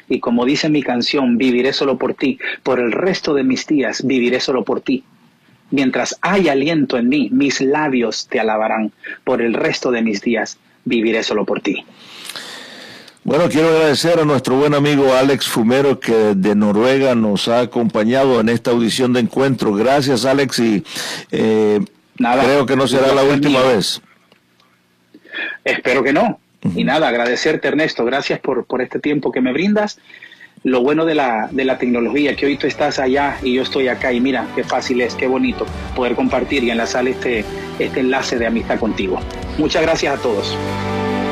Y como dice mi canción, viviré solo por ti. Por el resto de mis días viviré solo por ti. Mientras hay aliento en mí, mis labios te alabarán. Por el resto de mis días viviré solo por ti. Bueno, quiero agradecer a nuestro buen amigo Alex Fumero, que de Noruega nos ha acompañado en esta audición de Encuentro. Gracias, Alex, y creo que no será la última vez. Espero que no. Y nada, agradecerte, Ernesto. Gracias por este tiempo que me brindas. Lo bueno de la tecnología, que hoy tú estás allá y yo estoy acá, y mira qué fácil es, qué bonito poder compartir y enlazar este enlace de amistad contigo. Muchas gracias a todos.